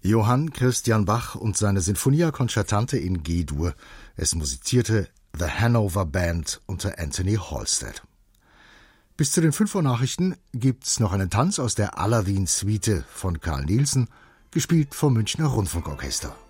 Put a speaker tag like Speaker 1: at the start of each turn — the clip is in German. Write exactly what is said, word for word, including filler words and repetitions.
Speaker 1: Johann Christian Bach und seine Sinfonia Concertante in G-Dur. Es musizierte The Hanover Band unter Anthony Halstead. Bis zu den fünf Uhr Nachrichten gibt's noch einen Tanz aus der Aladdin-Suite von Carl Nielsen, gespielt vom Münchner Rundfunkorchester.